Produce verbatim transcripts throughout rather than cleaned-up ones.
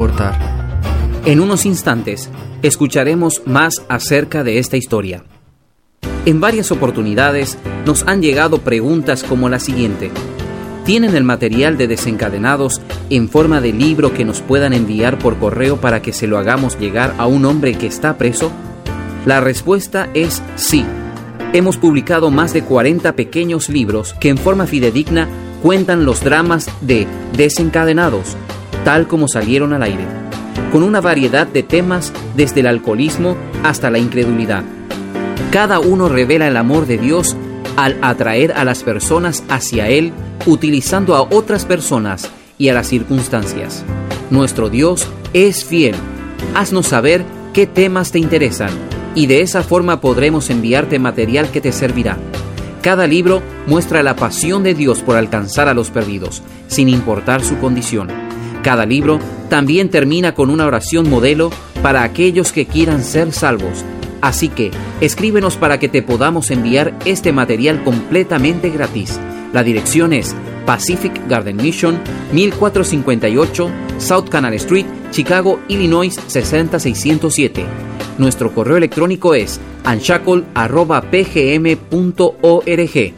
soportar. En unos instantes, escucharemos más acerca de esta historia. En varias oportunidades nos han llegado preguntas como la siguiente: ¿tienen el material de Desencadenados en forma de libro que nos puedan enviar por correo para que se lo hagamos llegar a un hombre que está preso? La respuesta es sí. Hemos publicado más de cuarenta pequeños libros que en forma fidedigna cuentan los dramas de Desencadenados, tal como salieron al aire, con una variedad de temas desde el alcoholismo hasta la incredulidad. Cada uno revela el amor de Dios al atraer a las personas hacia Él, utilizando a otras personas y a las circunstancias. Nuestro Dios es fiel. Haznos saber qué temas te interesan, y de esa forma podremos enviarte material que te servirá. Cada libro muestra la pasión de Dios por alcanzar a los perdidos, sin importar su condición. Cada libro también termina con una oración modelo para aquellos que quieran ser salvos. Así que, escríbenos para que te podamos enviar este material completamente gratis. La dirección es Pacific Garden Mission, mil cuatrocientos cincuenta y ocho South Canal Street, Chicago, Illinois seis cero seis cero siete. Nuestro correo electrónico es unshackle arroba p g m punto org.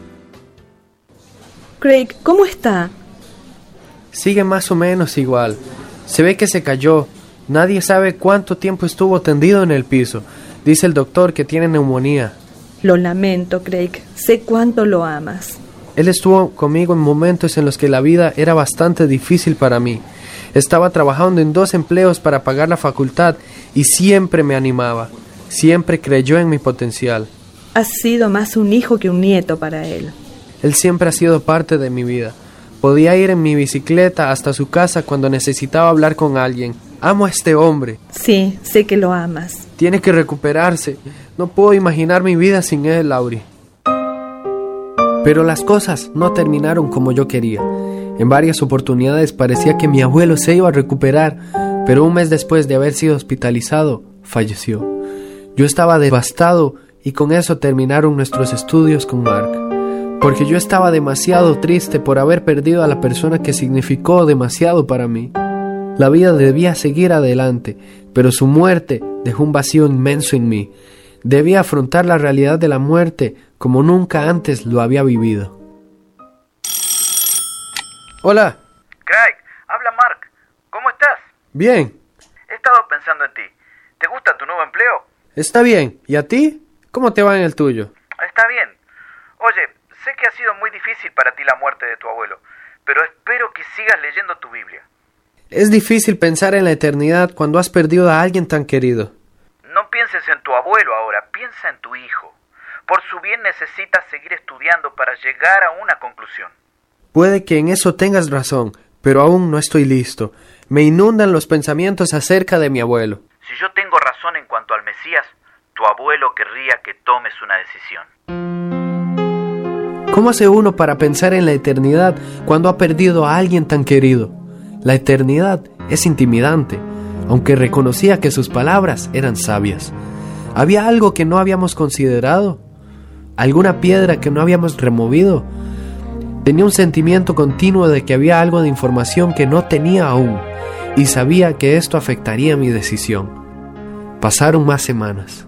Craig, ¿cómo está? Sigue más o menos igual. Se ve que se cayó. Nadie sabe cuánto tiempo estuvo tendido en el piso. Dice el doctor que tiene neumonía. Lo lamento, Craig. Sé cuánto lo amas. Él estuvo conmigo en momentos en los que la vida era bastante difícil para mí. Estaba trabajando en dos empleos para pagar la facultad y siempre me animaba. Siempre creyó en mi potencial. Has sido más un hijo que un nieto para él. Él siempre ha sido parte de mi vida. Podía ir en mi bicicleta hasta su casa cuando necesitaba hablar con alguien. Amo a este hombre. Sí, sé que lo amas. Tiene que recuperarse. No puedo imaginar mi vida sin él, Laurie. Pero las cosas no terminaron como yo quería. En varias oportunidades parecía que mi abuelo se iba a recuperar, pero un mes después de haber sido hospitalizado, falleció. Yo estaba devastado y con eso terminaron nuestros estudios con Mark, porque yo estaba demasiado triste por haber perdido a la persona que significó demasiado para mí. La vida debía seguir adelante, pero su muerte dejó un vacío inmenso en mí. Debía afrontar la realidad de la muerte como nunca antes lo había vivido. Hola. Craig, habla Mark. ¿Cómo estás? Bien. He estado pensando en ti. ¿Te gusta tu nuevo empleo? Está bien. ¿Y a ti? ¿Cómo te va en el tuyo? Está bien. Oye, sé que ha sido muy difícil para ti la muerte de tu abuelo, pero espero que sigas leyendo tu Biblia. Es difícil pensar en la eternidad cuando has perdido a alguien tan querido. No pienses en tu abuelo ahora, piensa en tu hijo. Por su bien necesitas seguir estudiando para llegar a una conclusión. Puede que en eso tengas razón, pero aún no estoy listo. Me inundan los pensamientos acerca de mi abuelo. Si yo tengo razón en cuanto al Mesías, tu abuelo querría que tomes una decisión. ¿Cómo hace uno para pensar en la eternidad cuando ha perdido a alguien tan querido? La eternidad es intimidante, aunque reconocía que sus palabras eran sabias. ¿Había algo que no habíamos considerado? ¿Alguna piedra que no habíamos removido? Tenía un sentimiento continuo de que había algo de información que no tenía aún, y sabía que esto afectaría mi decisión. Pasaron más semanas.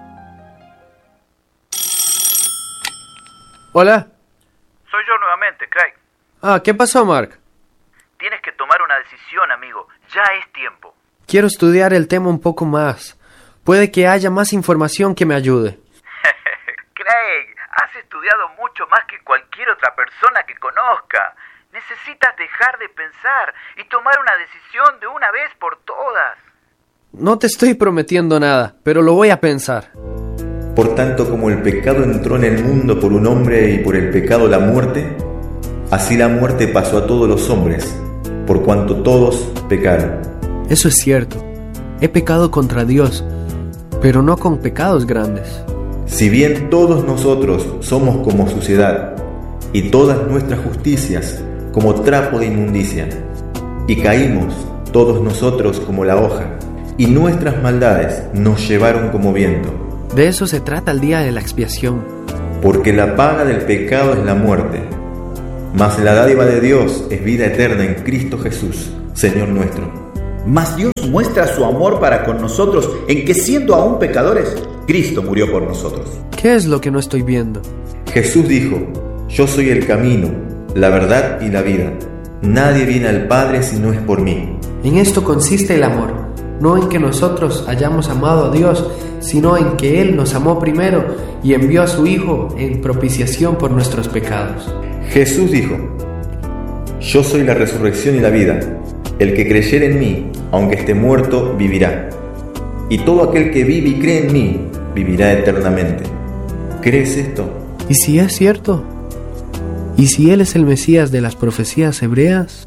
Hola. Soy yo nuevamente, Craig. Ah, ¿qué pasó, Mark? Tienes que tomar una decisión, amigo. Ya es tiempo. Quiero estudiar el tema un poco más. Puede que haya más información que me ayude. Craig, has estudiado mucho más que cualquier otra persona que conozca. Necesitas dejar de pensar y tomar una decisión de una vez por todas. No te estoy prometiendo nada, pero lo voy a pensar. Por tanto, como el pecado entró en el mundo por un hombre y por el pecado la muerte, así la muerte pasó a todos los hombres, por cuanto todos pecaron. Eso es cierto. He pecado contra Dios, pero no con pecados grandes. Si bien todos nosotros somos como suciedad, y todas nuestras justicias como trapo de inmundicia, y caímos todos nosotros como la hoja, y nuestras maldades nos llevaron como viento. De eso se trata el día de la expiación. Porque la paga del pecado es la muerte, mas la dádiva de Dios es vida eterna en Cristo Jesús, Señor nuestro. Mas Dios muestra su amor para con nosotros en que, siendo aún pecadores, Cristo murió por nosotros. ¿Qué es lo que no estoy viendo? Jesús dijo: yo soy el camino, la verdad y la vida. Nadie viene al Padre si no es por mí. En esto consiste el amor, no en que nosotros hayamos amado a Dios, sino en que Él nos amó primero y envió a su Hijo en propiciación por nuestros pecados. Jesús dijo: yo soy la resurrección y la vida. El que creyere en mí, aunque esté muerto, vivirá. Y todo aquel que vive y cree en mí, vivirá eternamente. ¿Crees esto? ¿Y si es cierto? ¿Y si Él es el Mesías de las profecías hebreas?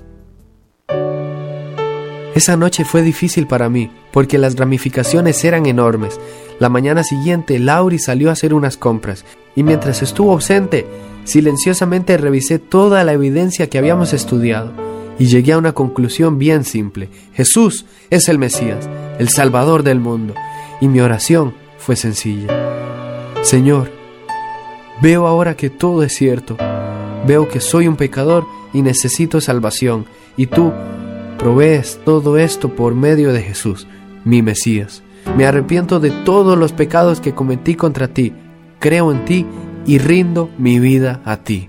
Esa noche fue difícil para mí, porque las ramificaciones eran enormes. La mañana siguiente, Lauri salió a hacer unas compras, y mientras estuvo ausente, silenciosamente revisé toda la evidencia que habíamos estudiado, y llegué a una conclusión bien simple. Jesús es el Mesías, el Salvador del mundo, y mi oración fue sencilla. Señor, veo ahora que todo es cierto. Veo que soy un pecador y necesito salvación, y tú provees todo esto por medio de Jesús, mi Mesías. Me arrepiento de todos los pecados que cometí contra ti, creo en ti y rindo mi vida a ti.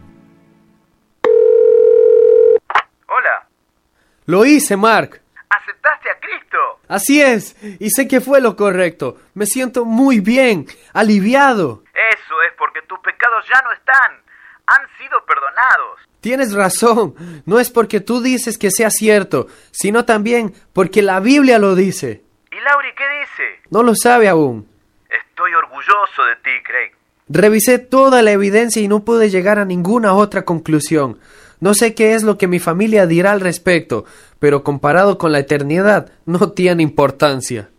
Hola. Lo hice, Mark. ¿Aceptaste a Cristo? Así es, y sé que fue lo correcto. Me siento muy bien, aliviado. Eso es porque tus pecados ya no están. Han sido perdonados. Tienes razón, no es porque tú dices que sea cierto, sino también porque la Biblia lo dice. ¿Y Lauri qué dice? No lo sabe aún. Estoy orgulloso de ti, Craig. Revisé toda la evidencia y no pude llegar a ninguna otra conclusión. No sé qué es lo que mi familia dirá al respecto, pero comparado con la eternidad, no tiene importancia.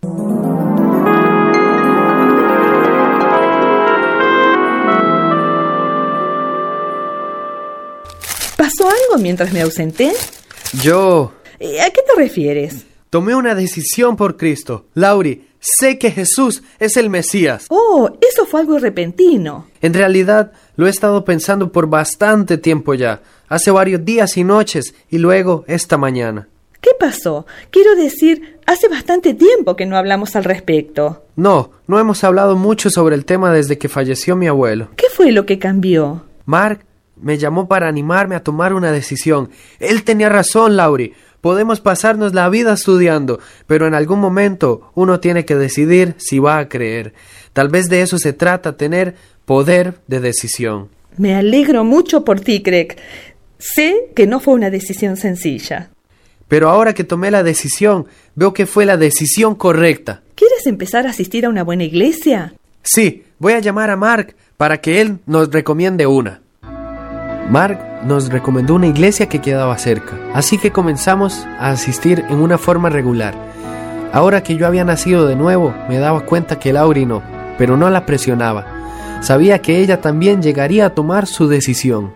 ¿Pasó algo mientras me ausenté? Yo... ¿A qué te refieres? Tomé una decisión por Cristo. Lauri, sé que Jesús es el Mesías. Oh, eso fue algo repentino. En realidad, lo he estado pensando por bastante tiempo ya. Hace varios días y noches, y luego esta mañana. ¿Qué pasó? Quiero decir, hace bastante tiempo que no hablamos al respecto. No, no hemos hablado mucho sobre el tema desde que falleció mi abuelo. ¿Qué fue lo que cambió? Mark me llamó para animarme a tomar una decisión. Él tenía razón, Lauri. Podemos pasarnos la vida estudiando, pero en algún momento uno tiene que decidir si va a creer. Tal vez de eso se trata, tener poder de decisión. Me alegro mucho por ti, Craig. Sé que no fue una decisión sencilla. Pero ahora que tomé la decisión, veo que fue la decisión correcta. ¿Quieres empezar a asistir a una buena iglesia? Sí, voy a llamar a Mark para que él nos recomiende una. Mark nos recomendó una iglesia que quedaba cerca, así que comenzamos a asistir en una forma regular. Ahora que yo había nacido de nuevo, me daba cuenta que Lauri no, pero no la presionaba. Sabía que ella también llegaría a tomar su decisión.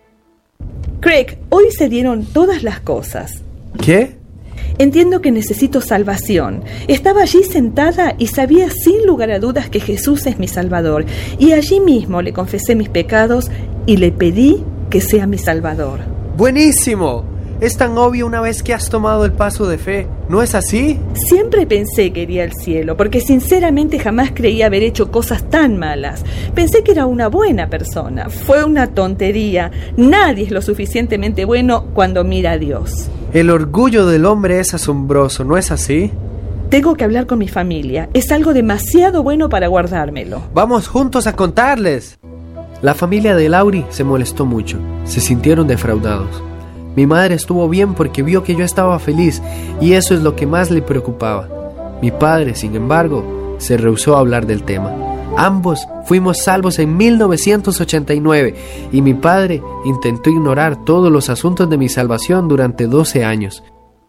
Craig, hoy se dieron todas las cosas. ¿Qué? Entiendo que necesito salvación. Estaba allí sentada y sabía sin lugar a dudas que Jesús es mi Salvador. Y allí mismo le confesé mis pecados y le pedí que sea mi Salvador. ¡Buenísimo! Es tan obvio una vez que has tomado el paso de fe, ¿no es así? Siempre pensé que iría al cielo, porque sinceramente jamás creí haber hecho cosas tan malas. Pensé que era una buena persona. Fue una tontería. Nadie es lo suficientemente bueno cuando mira a Dios. El orgullo del hombre es asombroso, ¿no es así? Tengo que hablar con mi familia. Es algo demasiado bueno para guardármelo. Vamos juntos a contarles. La familia de Lauri se molestó mucho. Se sintieron defraudados. Mi madre estuvo bien porque vio que yo estaba feliz y eso es lo que más le preocupaba. Mi padre, sin embargo, se rehusó a hablar del tema. Ambos fuimos salvos en mil novecientos ochenta y nueve y mi padre intentó ignorar todos los asuntos de mi salvación durante doce años.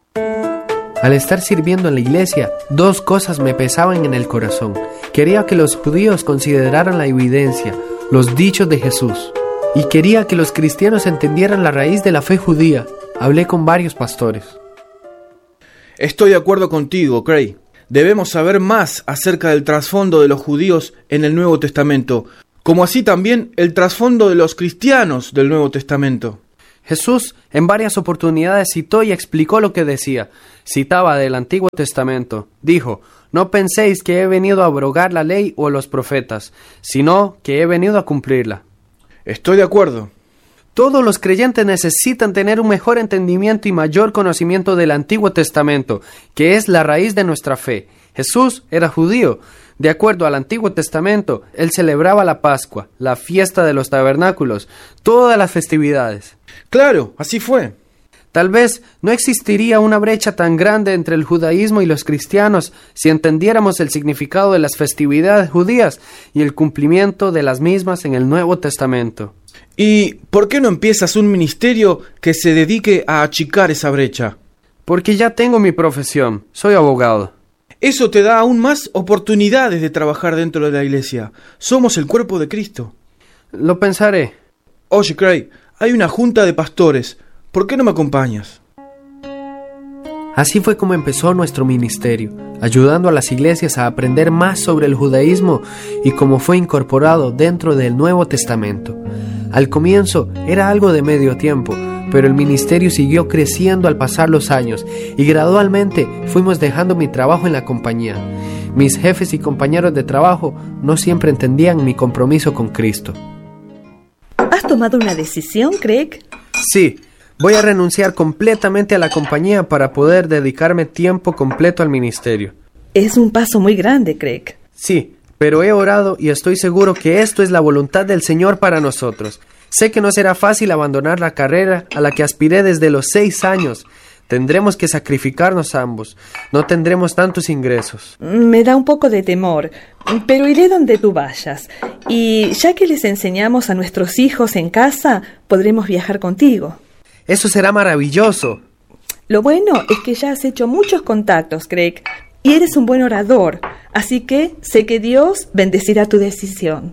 Al estar sirviendo en la iglesia, dos cosas me pesaban en el corazón. Quería que los judíos consideraran la evidencia, los dichos de Jesús. Y quería que los cristianos entendieran la raíz de la fe judía. Hablé con varios pastores. Estoy de acuerdo contigo, Craig. Debemos saber más acerca del trasfondo de los judíos en el Nuevo Testamento, como así también el trasfondo de los cristianos del Nuevo Testamento. Jesús en varias oportunidades citó y explicó lo que decía. Citaba del Antiguo Testamento. Dijo: no penséis que he venido a abrogar la ley o los profetas, sino que he venido a cumplirla. Estoy de acuerdo. Todos los creyentes necesitan tener un mejor entendimiento y mayor conocimiento del Antiguo Testamento, que es la raíz de nuestra fe. Jesús era judío. De acuerdo al Antiguo Testamento, él celebraba la Pascua, la fiesta de los tabernáculos, todas las festividades. Claro, así fue. Tal vez no existiría una brecha tan grande entre el judaísmo y los cristianos si entendiéramos el significado de las festividades judías y el cumplimiento de las mismas en el Nuevo Testamento. ¿Y por qué no empiezas un ministerio que se dedique a achicar esa brecha? Porque ya tengo mi profesión, soy abogado. Eso te da aún más oportunidades de trabajar dentro de la iglesia. Somos el cuerpo de Cristo. Lo pensaré. Oye, Craig, hay una junta de pastores. ¿Por qué no me acompañas? Así fue como empezó nuestro ministerio, ayudando a las iglesias a aprender más sobre el judaísmo y cómo fue incorporado dentro del Nuevo Testamento. Al comienzo era algo de medio tiempo, pero el ministerio siguió creciendo al pasar los años y gradualmente fuimos dejando mi trabajo en la compañía. Mis jefes y compañeros de trabajo no siempre entendían mi compromiso con Cristo. ¿Has tomado una decisión, Craig? Sí. Voy a renunciar completamente a la compañía para poder dedicarme tiempo completo al ministerio. Es un paso muy grande, Craig. Sí, pero he orado y estoy seguro que esto es la voluntad del Señor para nosotros. Sé que no será fácil abandonar la carrera a la que aspiré desde los seis años. Tendremos que sacrificarnos ambos. No tendremos tantos ingresos. Me da un poco de temor, pero iré donde tú vayas. Y ya que les enseñamos a nuestros hijos en casa, podremos viajar contigo. Eso será maravilloso. Lo bueno es que ya has hecho muchos contactos, Craig, y eres un buen orador, así que sé que Dios bendecirá tu decisión.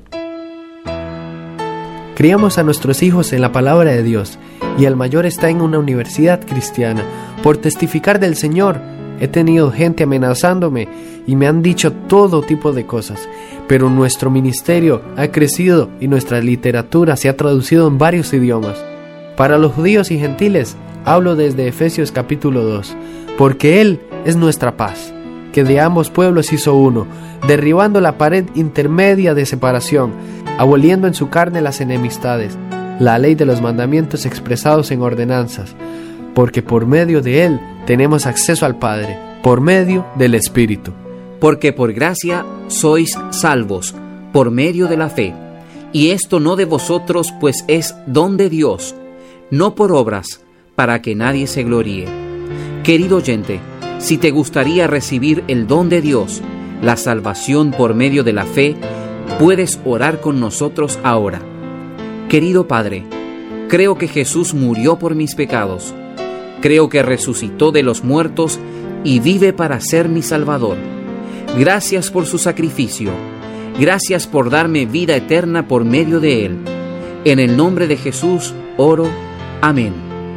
Criamos a nuestros hijos en la palabra de Dios, y el mayor está en una universidad cristiana. Por testificar del Señor, he tenido gente amenazándome y me han dicho todo tipo de cosas, pero nuestro ministerio ha crecido y nuestra literatura se ha traducido en varios idiomas. Para los judíos y gentiles, hablo desde Efesios capítulo dos, porque Él es nuestra paz, que de ambos pueblos hizo uno, derribando la pared intermedia de separación, aboliendo en su carne las enemistades, la ley de los mandamientos expresados en ordenanzas, porque por medio de Él tenemos acceso al Padre, por medio del Espíritu. Porque por gracia sois salvos, por medio de la fe, y esto no de vosotros, pues es don de Dios, no por obras, para que nadie se gloríe. Querido oyente, si te gustaría recibir el don de Dios, la salvación por medio de la fe, puedes orar con nosotros ahora. Querido Padre, creo que Jesús murió por mis pecados. Creo que resucitó de los muertos y vive para ser mi Salvador. Gracias por su sacrificio. Gracias por darme vida eterna por medio de Él. En el nombre de Jesús oro. Amén.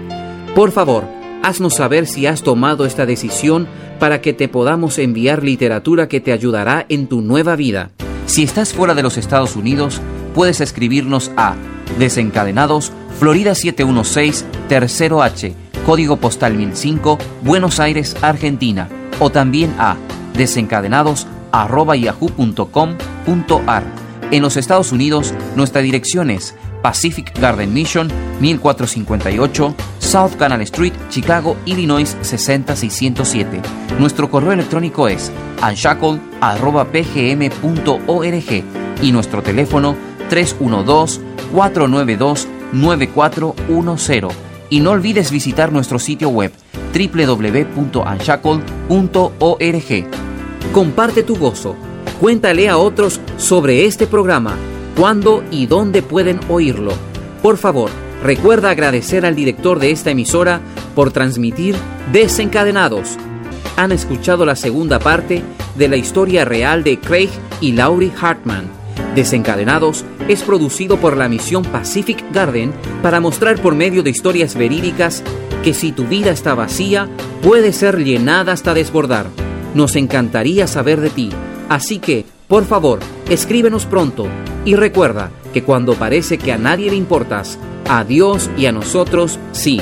Por favor, haznos saber si has tomado esta decisión para que te podamos enviar literatura que te ayudará en tu nueva vida. Si estás fuera de los Estados Unidos, puedes escribirnos a Desencadenados, Florida siete uno seis, Tercero H, Código Postal mil cinco, Buenos Aires, Argentina, o también a desencadenados arroba yahoo punto com punto a r. En los Estados Unidos, nuestra dirección es Pacific Garden Mission, mil cuatrocientos cincuenta y ocho, South Canal Street, Chicago, Illinois seis cero seiscientos siete. Nuestro correo electrónico es unshackled arroba p g m punto org y nuestro teléfono tres uno dos, cuatro nueve dos, nueve cuatro uno cero. Y no olvides visitar nuestro sitio web doble u doble u doble u punto unshackled punto org. Comparte tu gozo. Cuéntale a otros sobre este programa, cuándo y dónde pueden oírlo. Por favor, recuerda agradecer al director de esta emisora por transmitir Desencadenados. Han escuchado la segunda parte de la historia real de Craig y Laurie Hartman. Desencadenados es producido por la misión Pacific Garden para mostrar por medio de historias verídicas que si tu vida está vacía, puede ser llenada hasta desbordar. Nos encantaría saber de ti, así que, por favor, escríbenos pronto y recuerda, que cuando parece que a nadie le importas, a Dios y a nosotros sí.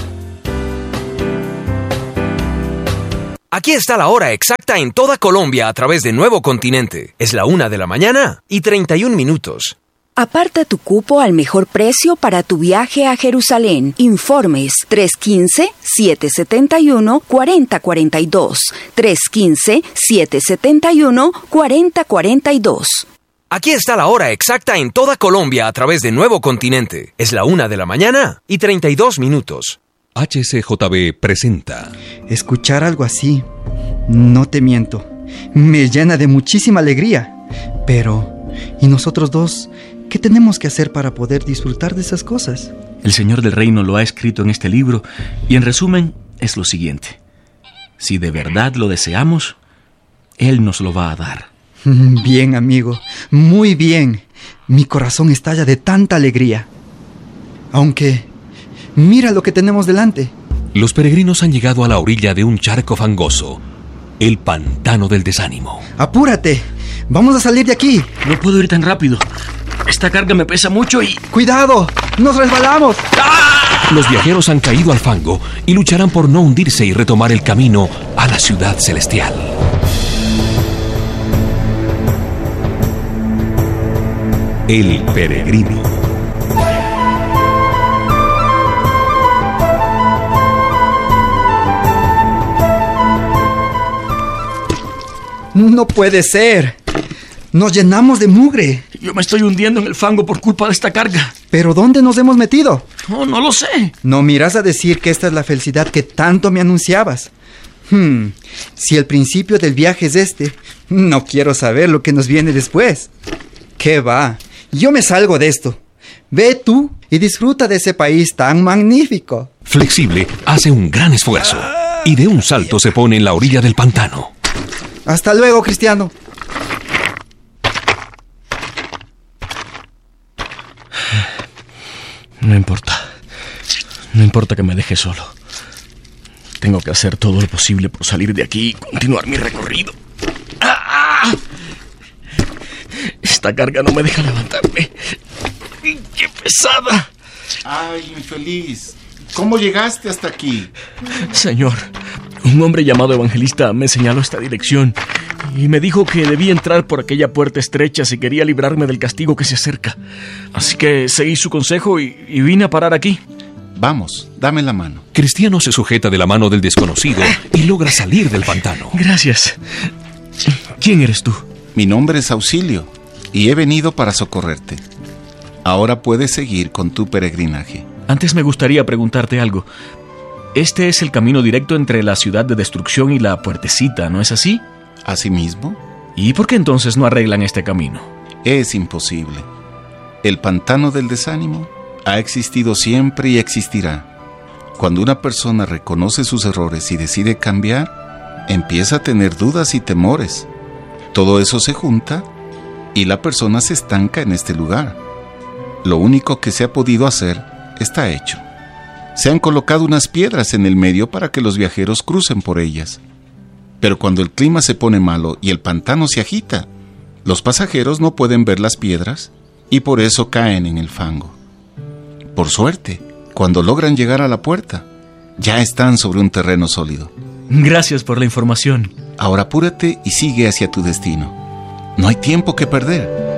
Aquí está la hora exacta en toda Colombia a través de Nuevo Continente. Es la una de la mañana y treinta y un minutos. Aparta tu cupo al mejor precio para tu viaje a Jerusalén. Informes tres uno cinco, siete siete uno, cuatro cero cuatro dos. tres uno cinco, siete siete uno, cuatro cero cuatro dos. Aquí está la hora exacta en toda Colombia a través de Nuevo Continente. Es la una de la mañana y treinta y dos minutos. H C J B presenta. Escuchar algo así, no te miento, me llena de muchísima alegría. Pero, ¿y nosotros dos? ¿Qué tenemos que hacer para poder disfrutar de esas cosas? El Señor del Reino lo ha escrito en este libro y en resumen es lo siguiente. Si de verdad lo deseamos, Él nos lo va a dar. Bien, amigo, muy bien. Mi corazón estalla de tanta alegría. Aunque, mira lo que tenemos delante. Los peregrinos han llegado a la orilla de un charco fangoso, el pantano del desánimo. ¡Apúrate! ¡Vamos a salir de aquí! No puedo ir tan rápido. Esta carga me pesa mucho y... ¡Cuidado! ¡Nos resbalamos! ¡Ah! Los viajeros han caído al fango y lucharán por no hundirse y retomar el camino a la ciudad celestial. El peregrino. No puede ser. Nos llenamos de mugre. Yo me estoy hundiendo en el fango por culpa de esta carga. ¿Pero dónde nos hemos metido? No, no lo sé. No miras a decir que esta es la felicidad que tanto me anunciabas. Hmm, si el principio del viaje es este, no quiero saber lo que nos viene después. ¿Qué va? Yo me salgo de esto. Ve tú y disfruta de ese país tan magnífico. Flexible hace un gran esfuerzo y de un salto se pone en la orilla del pantano. Hasta luego, Cristiano. No importa. No importa que me deje solo. Tengo que hacer todo lo posible por salir de aquí y continuar mi recorrido. ¡Ah! Esta carga no me deja levantarme. ¡Qué pesada! ¡Ay, infeliz! ¿Cómo llegaste hasta aquí? Señor, un hombre llamado Evangelista me señaló esta dirección y me dijo que debía entrar por aquella puerta estrecha si quería librarme del castigo que se acerca. Así que seguí su consejo y, y vine a parar aquí. Vamos, dame la mano. Cristiano se sujeta de la mano del desconocido y logra salir del pantano. Gracias. ¿Quién eres tú? Mi nombre es Auxilio y he venido para socorrerte. Ahora puedes seguir con tu peregrinaje. Antes me gustaría preguntarte algo. Este es el camino directo entre la ciudad de destrucción y la puertecita, ¿no es así? ¿Así mismo? ¿Y por qué entonces no arreglan este camino? Es imposible. El pantano del desánimo ha existido siempre y existirá. Cuando una persona reconoce sus errores y decide cambiar, empieza a tener dudas y temores. Todo eso se junta y la persona se estanca en este lugar. Lo único que se ha podido hacer está hecho. Se han colocado unas piedras en el medio para que los viajeros crucen por ellas. Pero cuando el clima se pone malo y el pantano se agita, los pasajeros no pueden ver las piedras y por eso caen en el fango. Por suerte, cuando logran llegar a la puerta, ya están sobre un terreno sólido. Gracias por la información. Ahora apúrate y sigue hacia tu destino. No hay tiempo que perder.